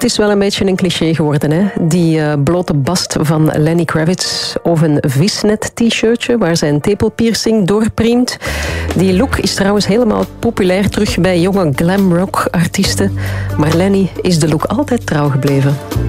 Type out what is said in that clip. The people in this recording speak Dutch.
is wel een beetje een cliché geworden, hè? Die blote bast van Lenny Kravitz of een visnet t-shirtje waar zijn tepelpiercing doorpriemt. Die look is trouwens helemaal populair terug bij jonge glamrock artiesten. Maar Lenny is de look altijd trouw gebleven.